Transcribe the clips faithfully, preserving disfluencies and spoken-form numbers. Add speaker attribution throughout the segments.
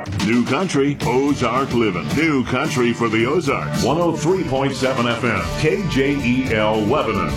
Speaker 1: New country, Ozark living. New country for the Ozarks. one oh three point seven F M, K J E L Lebanon.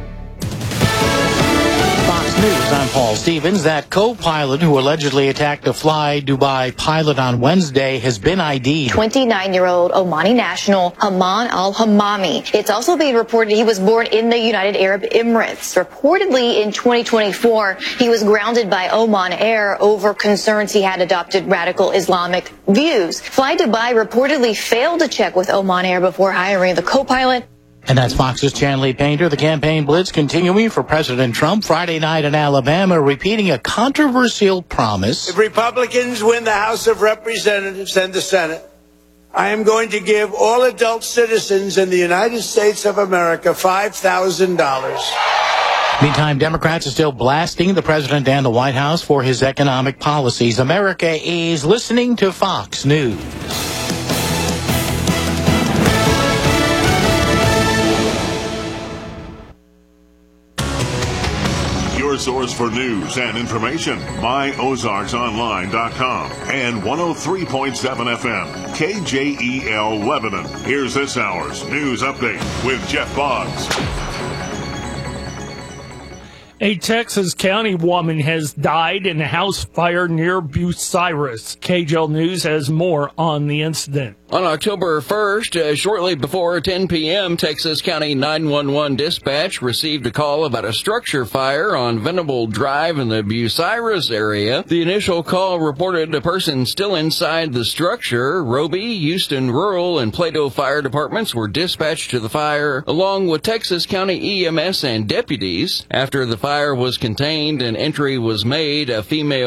Speaker 2: Fox News, I'm Paul Stevens. That co-pilot who allegedly attacked a Fly Dubai pilot on Wednesday has been I D'd.
Speaker 3: twenty-nine-year-old Omani national Haman al-Hamami. It's also being reported he was born in the United Arab Emirates. Reportedly in twenty twenty-four, he was grounded by Oman Air over concerns he had adopted radical Islamic views. Fly Dubai reportedly failed to check with Oman Air before hiring the co-pilot.
Speaker 2: And that's Fox's Chanley Painter. The campaign blitz continuing for President Trump Friday night in Alabama, repeating a controversial promise.
Speaker 4: If Republicans win the House of Representatives and the Senate, I am going to give all adult citizens in the United States of America five thousand dollars.
Speaker 2: Meantime, Democrats are still blasting the president and the White House for his economic policies. America is listening to Fox News.
Speaker 1: Your source for news and information, my ozarks online dot com and one oh three point seven F M, K J E L Lebanon. Here's this hour's news update with Jeff Boggs.
Speaker 5: A Texas County woman has died in a house fire near Bucyrus. K J L News has more on the incident.
Speaker 6: On October first, uh, shortly before ten p.m., Texas County nine one one dispatch received a call about a structure fire on Venable Drive in the Bucyrus area. The initial call reported a person still inside the structure. Roby, Houston Rural, and Plato fire departments were dispatched to the fire, along with Texas County E M S and deputies. After the fire was contained and entry was made, a female